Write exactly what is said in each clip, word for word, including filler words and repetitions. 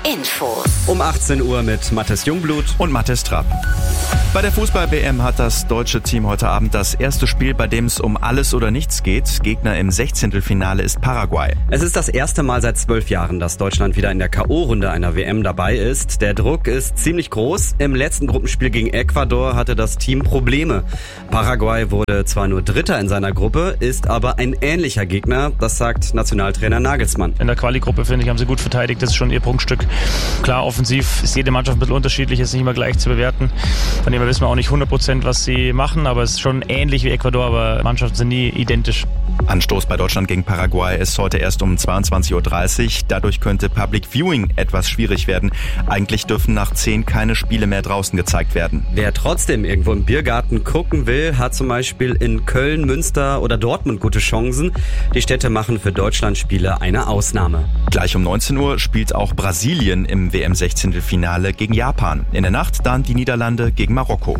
Infos. Um achtzehn Uhr mit Mathis Jungblut und Mathis Trapp. Bei der Fußball-W M hat das deutsche Team heute Abend das erste Spiel, bei dem es um alles oder nichts geht. Gegner im Sechzehntelfinale ist Paraguay. Es ist das erste Mal seit zwölf Jahren, dass Deutschland wieder in der K O-Runde einer W M dabei ist. Der Druck ist ziemlich groß. Im letzten Gruppenspiel gegen Ecuador hatte das Team Probleme. Paraguay wurde zwar nur Dritter in seiner Gruppe, ist aber ein ähnlicher Gegner. Das sagt Nationaltrainer Nagelsmann. In der Quali-Gruppe, finde ich, haben sie gut verteidigt. Das ist schon ihr Prunkstück. Klar, offensiv ist jede Mannschaft ein bisschen unterschiedlich, ist nicht immer gleich zu bewerten. Von dem her wissen wir auch nicht hundert Prozent, was sie machen, aber es ist schon ähnlich wie Ecuador, aber Mannschaften sind nie identisch. Anstoß bei Deutschland gegen Paraguay ist heute erst um zweiundzwanzig Uhr dreißig. Dadurch könnte Public Viewing etwas schwierig werden. Eigentlich dürfen nach zehn keine Spiele mehr draußen gezeigt werden. Wer trotzdem irgendwo im Biergarten gucken will, hat zum Beispiel in Köln, Münster oder Dortmund gute Chancen. Die Städte machen für Deutschland-Spiele eine Ausnahme. Gleich um neunzehn Uhr spielt auch Brasilien im W M-Sechzehntelfinale gegen Japan. In der Nacht dann die Niederlande gegen Marokko.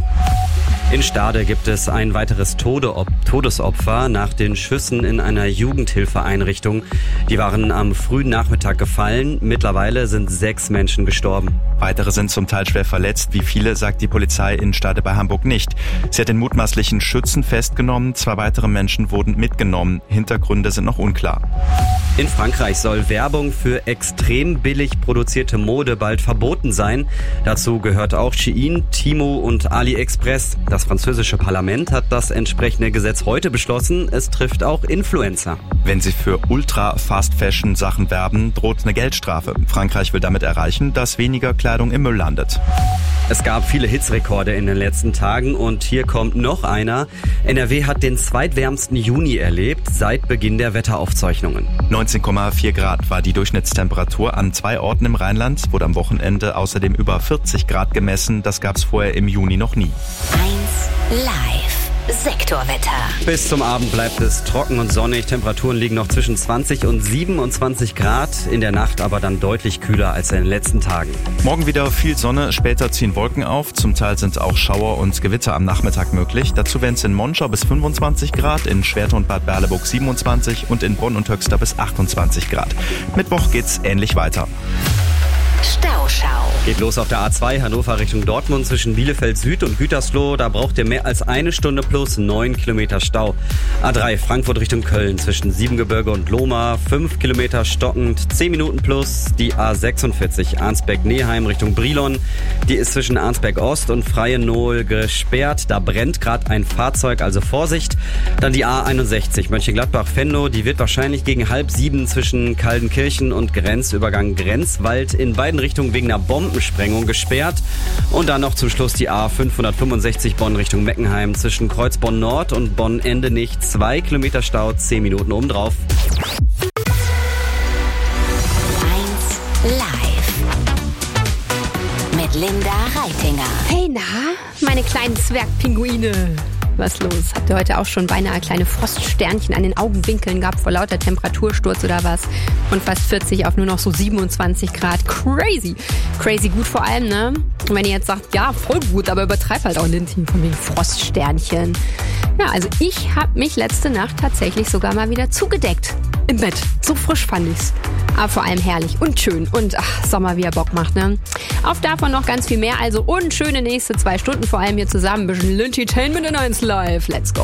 In Stade gibt es ein weiteres Todesopfer nach den Schüssen in einer Jugendhilfeeinrichtung. Die waren am frühen Nachmittag gefallen. Mittlerweile sind sechs Menschen gestorben. Weitere sind zum Teil schwer verletzt. Wie viele, sagt die Polizei in Stade bei Hamburg nicht. Sie hat den mutmaßlichen Schützen festgenommen. Zwei weitere Menschen wurden mitgenommen. Hintergründe sind noch unklar. In Frankreich soll Werbung für extrem billig produzierte Mode bald verboten sein. Dazu gehört auch Shein, Temu und AliExpress. Das französische Parlament hat das entsprechende Gesetz heute beschlossen. Es trifft auch Influencer. Wenn sie für Ultra-Fast-Fashion-Sachen werben, droht eine Geldstrafe. Frankreich will damit erreichen, dass weniger Kleidung im Müll landet. Es gab viele Hitzrekorde in den letzten Tagen und hier kommt noch einer. N R W hat den zweitwärmsten Juni erlebt seit Beginn der Wetteraufzeichnungen. neunzehn Komma vier Grad war die Durchschnittstemperatur. An zwei Orten im Rheinland wurde am Wochenende außerdem über vierzig Grad gemessen. Das gab es vorher im Juni noch nie. eins live. Sektorwetter. Bis zum Abend bleibt es trocken und sonnig. Temperaturen liegen noch zwischen zwanzig und siebenundzwanzig Grad. In der Nacht aber dann deutlich kühler als in den letzten Tagen. Morgen wieder viel Sonne, später ziehen Wolken auf. Zum Teil sind auch Schauer und Gewitter am Nachmittag möglich. Dazu werden es in Monschau bis fünfundzwanzig Grad, in Schwerte und Bad Berleburg siebenundzwanzig und in Bonn und Höxter bis achtundzwanzig Grad. Mittwoch geht's ähnlich weiter. Stauschau. Geht los auf der A zwei Hannover Richtung Dortmund zwischen Bielefeld Süd und Gütersloh. Da braucht ihr mehr als eine Stunde plus neun Kilometer Stau. A drei Frankfurt Richtung Köln zwischen Siebengebirge und Lohmar. fünf Kilometer stockend, zehn Minuten plus. Die A sechsundvierzig Arnsberg-Neheim Richtung Brilon. Die ist zwischen Arnsberg Ost und Freiennohl gesperrt. Da brennt gerade ein Fahrzeug, also Vorsicht. Dann die A einundsechzig Mönchengladbach-Venlo. Die wird wahrscheinlich gegen halb sieben zwischen Kaldenkirchen und Grenzübergang Grenzwald in beiden Richtungen wegen einer Bombensprengung gesperrt. Und dann noch zum Schluss die A fünfhundertfünfundsechzig Bonn Richtung Meckenheim zwischen Kreuzbonn Nord und Bonn Endenich. Zwei Kilometer Stau, zehn Minuten obendrauf. eins live. Mit Linda Reitinger. Hey, na, meine kleinen Zwergpinguine. Was los? Habt ihr heute auch schon beinahe kleine Froststernchen an den Augenwinkeln gehabt vor lauter Temperatursturz oder was? Und fast vierzig auf nur noch so siebenundzwanzig Grad. Crazy. Crazy gut vor allem, ne? Und wenn ihr jetzt sagt, ja, voll gut, aber übertreib halt auch den Team von wegen Froststernchen. Ja, also ich habe mich letzte Nacht tatsächlich sogar mal wieder zugedeckt. Im Bett. So frisch fand ich's. Aber vor allem herrlich und schön. Und ach, Sommer, wie er Bock macht, ne? Auf davon noch ganz viel mehr. Also und schöne nächste zwei Stunden vor allem hier zusammen. Ein bisschen Lintitainment in eins live. Let's go.